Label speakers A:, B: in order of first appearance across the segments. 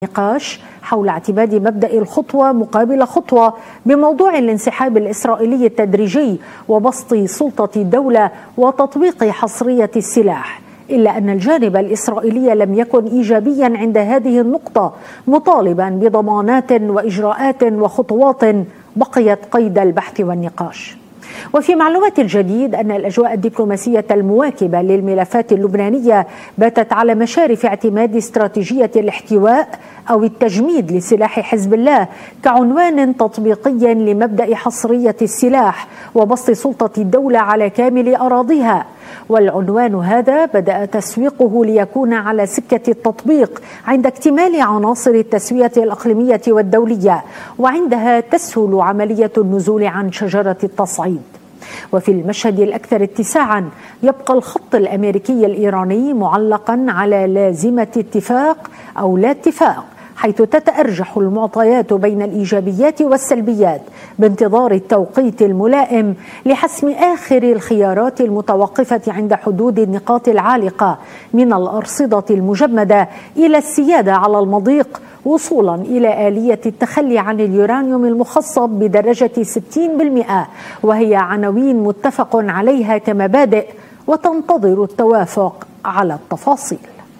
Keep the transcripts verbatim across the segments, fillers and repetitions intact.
A: نقاش حول اعتماد مبدأ الخطوة مقابل خطوة بموضوع الانسحاب الإسرائيلي التدريجي وبسط سلطة الدولة وتطبيق حصرية السلاح، إلا أن الجانب الإسرائيلي لم يكن إيجابيا عند هذه النقطة، مطالبا بضمانات وإجراءات وخطوات بقيت قيد البحث والنقاش. وفي معلومات الجديد أن الأجواء الدبلوماسية المواكبة للملفات اللبنانية باتت على مشارف اعتماد استراتيجية الاحتواء أو التجميد لسلاح حزب الله كعنوان تطبيقي لمبدأ حصرية السلاح وبسط سلطة الدولة على كامل أراضيها. والعنوان هذا بدأ تسويقه ليكون على سكة التطبيق عند اكتمال عناصر التسوية الإقليمية والدولية، وعندها تسهل عملية النزول عن شجرة التصعيد. وفي المشهد الأكثر اتساعا يبقى الخط الأمريكي الإيراني معلقا على لازمة اتفاق أو لا اتفاق، حيث تتأرجح المعطيات بين الإيجابيات والسلبيات بانتظار التوقيت الملائم لحسم آخر الخيارات المتوقفة عند حدود النقاط العالقة من الأرصدة المجمدة إلى السيادة على المضيق، وصولا إلى آلية التخلي عن اليورانيوم المخصب بدرجة ستين بالمئة، وهي عناوين متفق عليها كمبادئ وتنتظر التوافق على التفاصيل.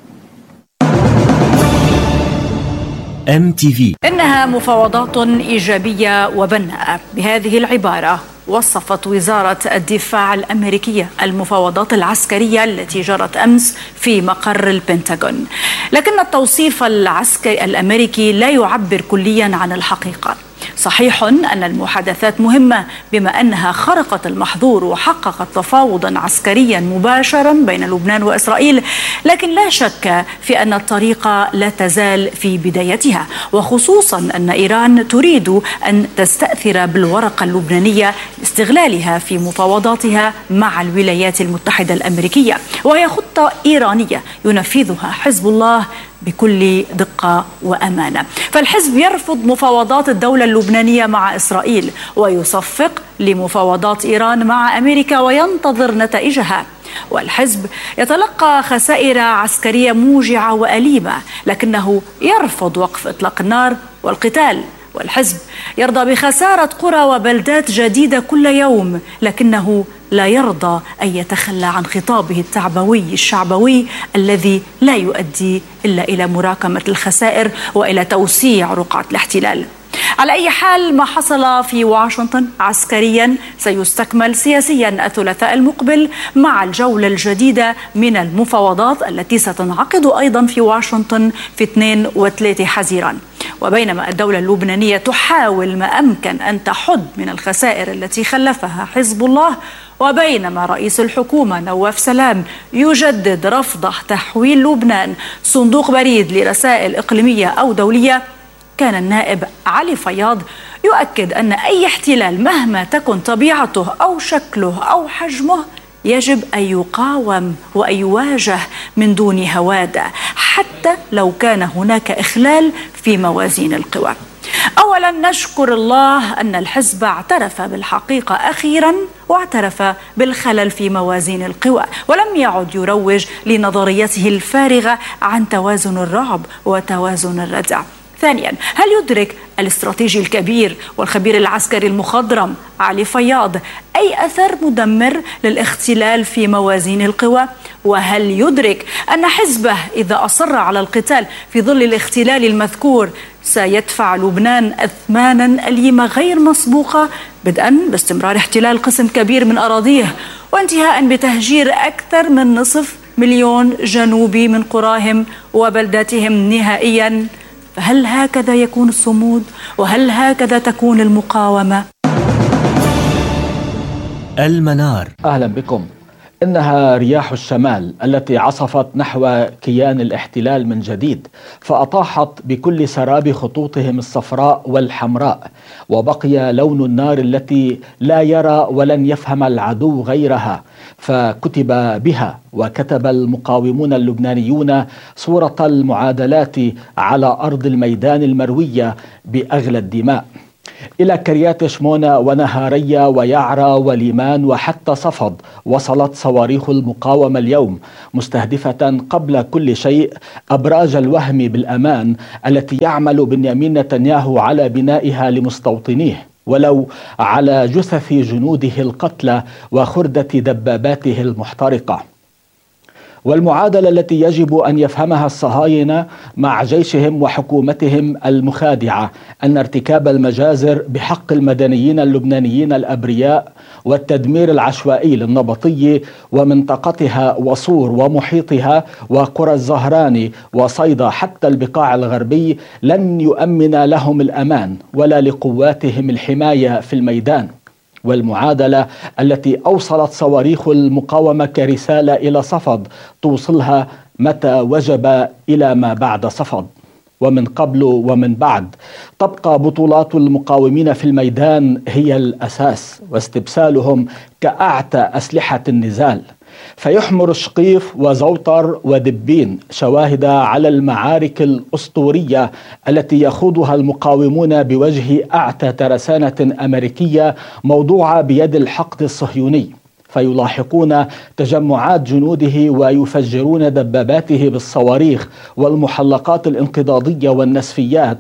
B: إم تي في
C: إنها مفاوضات إيجابية وبناءة. بهذه العبارة وصفت وزارة الدفاع الأمريكية المفاوضات العسكرية التي جرت أمس في مقر البنتاغون، لكن التوصيف العسكري الأمريكي لا يعبر كليا عن الحقيقة. صحيح أن المحادثات مهمة بما أنها خرقت المحظور وحققت تفاوضا عسكريا مباشرا بين لبنان وإسرائيل، لكن لا شك في أن الطريق لا تزال في بدايتها، وخصوصا أن إيران تريد أن تستأثر بالورقة اللبنانية لاستغلالها في مفاوضاتها مع الولايات المتحدة الأمريكية، وهي خطة إيرانية ينفذها حزب الله بكل دقة وأمانة. فالحزب يرفض مفاوضات الدولة اللبنانية مع إسرائيل ويصفق لمفاوضات إيران مع أمريكا وينتظر نتائجها، والحزب يتلقى خسائر عسكرية موجعة وأليمة لكنه يرفض وقف إطلاق النار والقتال. والحزب يرضى بخسارة قرى وبلدات جديدة كل يوم لكنه لا يرضى أن يتخلى عن خطابه التعبوي الشعبوي الذي لا يؤدي إلا إلى مراكمة الخسائر وإلى توسيع رقعة الاحتلال. على أي حال، ما حصل في واشنطن عسكريا سيستكمل سياسيا الثلاثاء المقبل مع الجولة الجديدة من المفاوضات التي ستنعقد أيضا في واشنطن في اثنين وثلاثة حزيران. وبينما الدولة اللبنانية تحاول ما أمكن أن تحد من الخسائر التي خلفها حزب الله، وبينما رئيس الحكومة نواف سلام يجدد رفضه تحويل لبنان صندوق بريد لرسائل إقليمية أو دولية، كان النائب علي فياض يؤكد أن أي احتلال مهما تكن طبيعته أو شكله أو حجمه يجب أن يقاوم وأن يواجه من دون هوادة حتى لو كان هناك إخلال في موازين القوى. أولا نشكر الله أن الحزب اعترف بالحقيقة أخيرا واعترف بالخلل في موازين القوى ولم يعد يروج لنظريته الفارغة عن توازن الرعب وتوازن الردع. ثانيا، هل يدرك الاستراتيجي الكبير والخبير العسكري المخضرم علي فياض أي أثر مدمر للاختلال في موازين القوى؟ وهل يدرك أن حزبه إذا أصر على القتال في ظل الاختلال المذكور سيدفع لبنان أثمانا أليمة غير مسبوقة، بدءا باستمرار احتلال قسم كبير من أراضيه وانتهاء بتهجير أكثر من نصف مليون جنوبي من قراهم وبلداتهم نهائيا؟ فهل هكذا يكون الصمود؟ وهل هكذا تكون المقاومة؟
B: المنار.
D: أهلا بكم. إنها رياح الشمال التي عصفت نحو كيان الاحتلال من جديد، فأطاحت بكل سراب خطوطهم الصفراء والحمراء، وبقي لون النار التي لا يرى ولن يفهم العدو غيرها، فكتب بها وكتب المقاومون اللبنانيون صورة المعادلات على أرض الميدان المروية بأغلى الدماء. إلى كريات شمونة ونهارية ويعرى وليمان وحتى صفد وصلت صواريخ المقاومة اليوم، مستهدفة قبل كل شيء أبراج الوهم بالأمان التي يعمل بنيامين نتنياهو على بنائها لمستوطنيه، ولو على جثث جنوده القتلى وخردة دباباته المحترقة. والمعادلة التي يجب أن يفهمها الصهاينة مع جيشهم وحكومتهم المخادعة أن ارتكاب المجازر بحق المدنيين اللبنانيين الأبرياء والتدمير العشوائي للنبطية ومنطقتها وصور ومحيطها وقرى الزهراني وصيدا حتى البقاع الغربي لن يؤمن لهم الأمان ولا لقواتهم الحماية في الميدان. والمعادلة التي أوصلت صواريخ المقاومة كرسالة إلى صفد توصلها متى وجب إلى ما بعد صفد، ومن قبل ومن بعد تبقى بطولات المقاومين في الميدان هي الأساس واستبسالهم كأعتى أسلحة النزال. فيحمر شقيف وزوطر ودبين شواهد على المعارك الأسطورية التي يخوضها المقاومون بوجه أعتى ترسانة أمريكية موضوعة بيد الحقد الصهيوني، فيلاحقون تجمعات جنوده ويفجرون دباباته بالصواريخ والمحلقات الانقضاضية والنسفيات،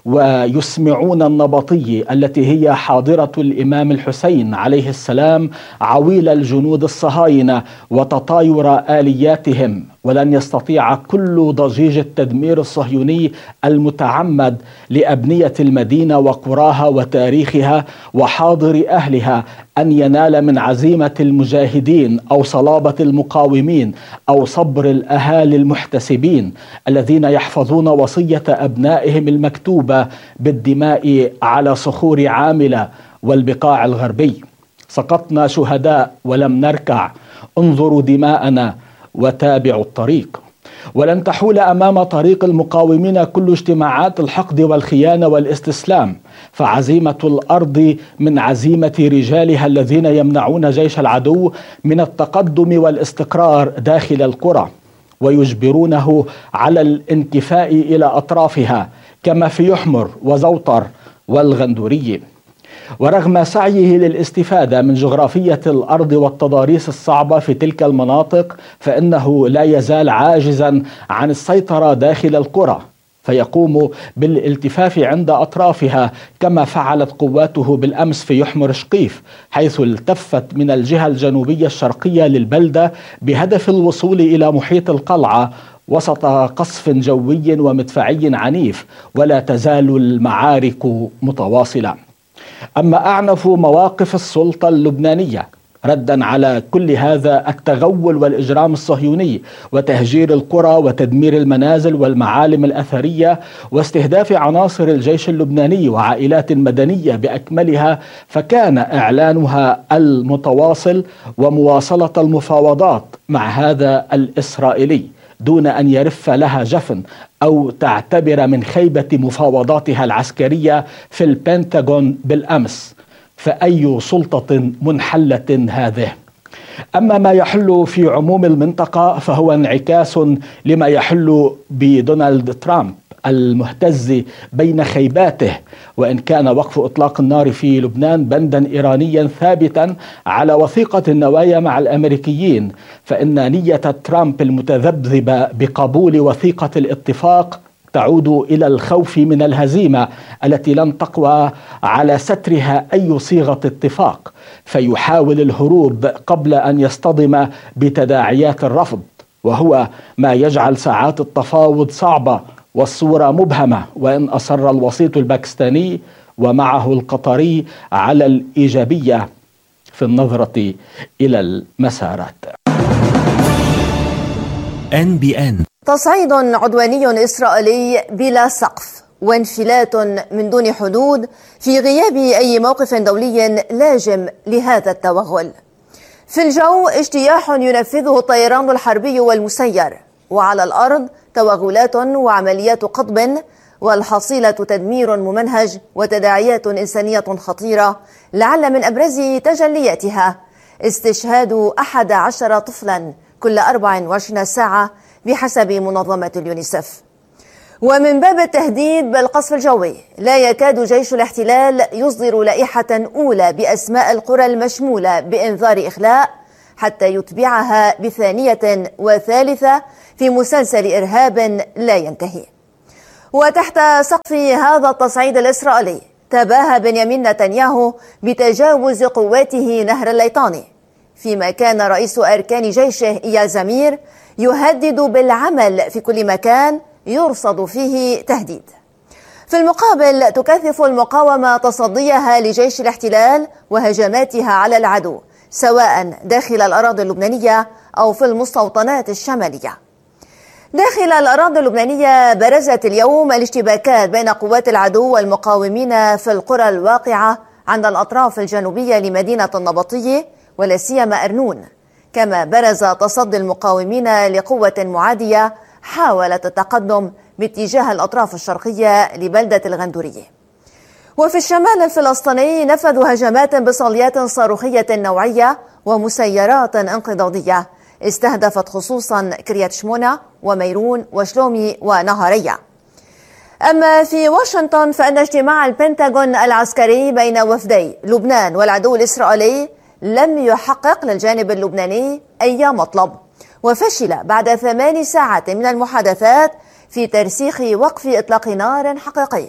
D: ويسمعون النبطية التي هي حاضرة الإمام الحسين عليه السلام عويل الجنود الصهاينة وتطاير آلياتهم. ولن يستطيع كل ضجيج التدمير الصهيوني المتعمد لأبنية المدينة وقراها وتاريخها وحاضر أهلها أن ينال من عزيمة المجاهدين أو صلابة المقاومين أو صبر الأهالي المحتسبين الذين يحفظون وصية أبنائهم المكتوبة بالدماء على صخور عاملة والبقاع الغربي. سقطنا شهداء ولم نركع، انظروا دماءنا وتابعوا الطريق. ولن تحول أمام طريق المقاومين كل اجتماعات الحقد والخيانة والاستسلام، فعزيمة الأرض من عزيمة رجالها الذين يمنعون جيش العدو من التقدم والاستقرار داخل القرى ويجبرونه على الانكفاء إلى أطرافها كما في يحمر وزوطر والغندورية. ورغم سعيه للاستفادة من جغرافية الأرض والتضاريس الصعبة في تلك المناطق، فإنه لا يزال عاجزا عن السيطرة داخل القرى، فيقوم بالالتفاف عند أطرافها كما فعلت قواته بالأمس في يحمر شقيف، حيث التفت من الجهة الجنوبية الشرقية للبلدة بهدف الوصول إلى محيط القلعة وسط قصف جوي ومدفعي عنيف، ولا تزال المعارك متواصلة. أما أعنف مواقف السلطة اللبنانية ردا على كل هذا التغول والإجرام الصهيوني وتهجير القرى وتدمير المنازل والمعالم الأثرية واستهداف عناصر الجيش اللبناني وعائلات مدنية بأكملها، فكان إعلانها المتواصل ومواصلة المفاوضات مع هذا الإسرائيلي دون أن يرف لها جفن أو تعتبر من خيبة مفاوضاتها العسكرية في البنتاغون بالأمس، فأي سلطة منحلة هذه؟ أما ما يحل في عموم المنطقة فهو انعكاس لما يحل بدونالد ترامب المهتز بين خيباته. وإن كان وقف إطلاق النار في لبنان بندا إيرانيا ثابتا على وثيقة النوايا مع الأمريكيين، فإن نية ترامب المتذبذبة بقبول وثيقة الاتفاق تعود إلى الخوف من الهزيمة التي لن تقوى على سترها أي صيغة اتفاق، فيحاول الهروب قبل أن يصطدم بتداعيات الرفض، وهو ما يجعل ساعات التفاوض صعبة والصورة مبهمة، وإن أصر الوسيط الباكستاني ومعه القطري على الإيجابية في النظرة إلى المسارات.
B: إن بي إن
E: تصعيد عدواني إسرائيلي بلا سقف وانفلات من دون حدود في غياب أي موقف دولي لاجم لهذا التوغل. في الجو اجتياح ينفذه الطيران الحربي والمسير، وعلى الأرض توغلات وعمليات قطب، والحصيلة تدمير ممنهج وتداعيات إنسانية خطيرة، لعل من أبرز تجلياتها استشهاد أحد عشر طفلا كل أربع وعشرين ساعة بحسب منظمة اليونيسف. ومن باب التهديد بالقصف الجوي لا يكاد جيش الاحتلال يصدر لائحة أولى بأسماء القرى المشمولة بإنذار إخلاء حتى يتبعها بثانية وثالثة في مسلسل إرهاب لا ينتهي. وتحت سقف هذا التصعيد الإسرائيلي تباهى بنيامين نتنياهو بتجاوز قواته نهر الليطاني، فيما كان رئيس أركان جيشه إيال زمير يهدد بالعمل في كل مكان يرصد فيه تهديد. في المقابل تكثف المقاومة تصديها لجيش الاحتلال وهجماتها على العدو سواء داخل الأراضي اللبنانية أو في المستوطنات الشمالية. داخل الأراضي اللبنانية برزت اليوم الاشتباكات بين قوات العدو والمقاومين في القرى الواقعة عند الأطراف الجنوبية لمدينة النبطية ولا سيما أرنون، كما برز تصدي المقاومين لقوة معادية حاولت التقدم باتجاه الأطراف الشرقية لبلدة الغندورية. وفي الشمال الفلسطيني نفذوا هجمات بصليات صاروخية نوعية ومسيرات انقضاضية استهدفت خصوصا كريات شمونة وميرون وشلومي ونهارية. أما في واشنطن فإن اجتماع البنتاغون العسكري بين وفدي لبنان والعدو الإسرائيلي لم يحقق للجانب اللبناني أي مطلب، وفشل بعد ثمان ساعات من المحادثات في ترسيخ وقف إطلاق نار حقيقي.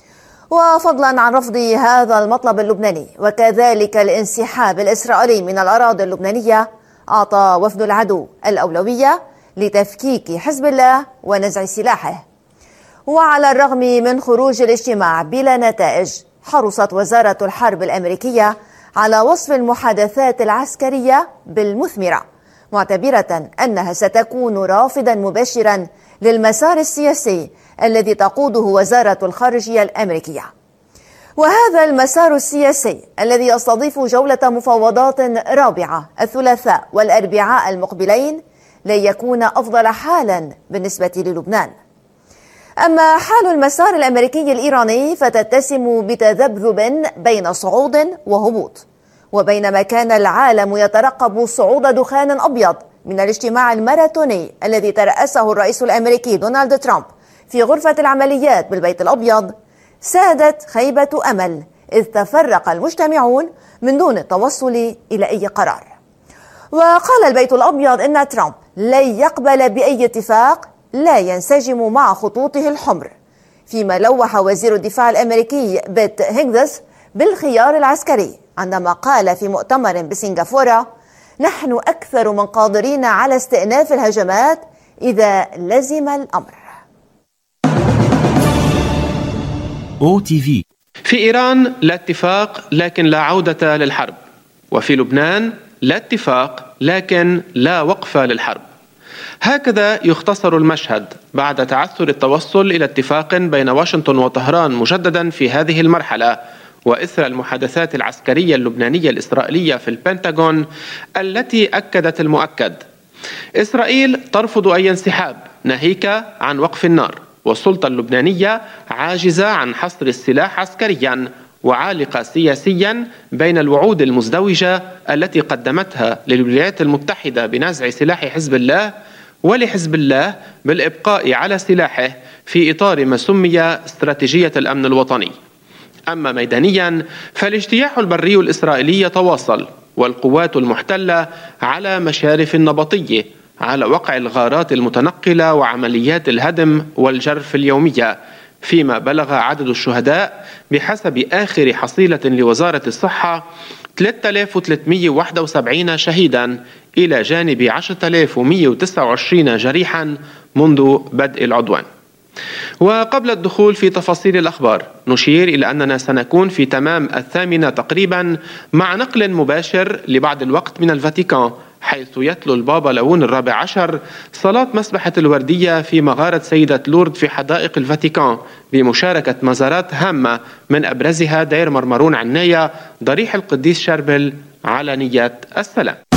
E: وفضلا عن رفض هذا المطلب اللبناني وكذلك الانسحاب الإسرائيلي من الأراضي اللبنانية، أعطى وفد العدو الأولوية لتفكيك حزب الله ونزع سلاحه. وعلى الرغم من خروج الاجتماع بلا نتائج، حرصت وزارة الحرب الأمريكية على وصف المحادثات العسكرية بالمثمرة، معتبرة أنها ستكون رافدا مباشرا للمسار السياسي الذي تقوده وزارة الخارجية الأمريكية. وهذا المسار السياسي الذي يستضيف جولة مفاوضات رابعة الثلاثاء والأربعاء المقبلين لن يكون أفضل حالا بالنسبة للبنان. أما حال المسار الأمريكي الإيراني فتتسم بتذبذب بين صعود وهبوط، وبينما كان العالم يترقب صعود دخان أبيض من الاجتماع الماراثوني الذي ترأسه الرئيس الأمريكي دونالد ترامب في غرفة العمليات بالبيت الأبيض، سادت خيبة أمل إذ تفرق المجتمعون من دون التوصل إلى أي قرار. وقال البيت الأبيض إن ترامب لن يقبل بأي اتفاق لا ينسجم مع خطوطه الحمر، فيما لوح وزير الدفاع الأمريكي بيت هيغدس بالخيار العسكري عندما قال في مؤتمر بسنغافورة: نحن أكثر من قادرين على استئناف الهجمات إذا لزم الأمر.
B: أو تي في.
F: في إيران لا اتفاق لكن لا عودة للحرب، وفي لبنان لا اتفاق لكن لا وقف للحرب. هكذا يختصر المشهد بعد تعثر التوصل إلى اتفاق بين واشنطن وطهران مجددا في هذه المرحلة، وإثر المحادثات العسكرية اللبنانية الإسرائيلية في البنتاغون التي أكدت المؤكد: إسرائيل ترفض أي انسحاب ناهيك عن وقف النار، والسلطة اللبنانية عاجزة عن حصر السلاح عسكريا وعالقة سياسيا بين الوعود المزدوجة التي قدمتها للولايات المتحدة بنزع سلاح حزب الله ولحزب الله بالإبقاء على سلاحه في إطار ما سمي استراتيجية الأمن الوطني. أما ميدانيا فالاجتياح البري الإسرائيلي يتواصل، والقوات المحتلة على مشارف النبطية على وقع الغارات المتنقلة وعمليات الهدم والجرف اليومية، فيما بلغ عدد الشهداء بحسب آخر حصيلة لوزارة الصحة ثلاثة آلاف وثلاثمئة وواحد وسبعين شهيدا إلى جانب عشرة آلاف ومئة وتسعة وعشرين جريحا منذ بدء العدوان. وقبل الدخول في تفاصيل الأخبار نشير إلى أننا سنكون في تمام الثامنة تقريبا مع نقل مباشر لبعض الوقت من الفاتيكان، حيث يتلو البابا لون الرابع عشر صلاة مسبحة الوردية في مغارة سيدة لورد في حدائق الفاتيكان بمشاركة مزارات هامة من أبرزها دير مرمرون عناية ضريح القديس شربل على نية السلام.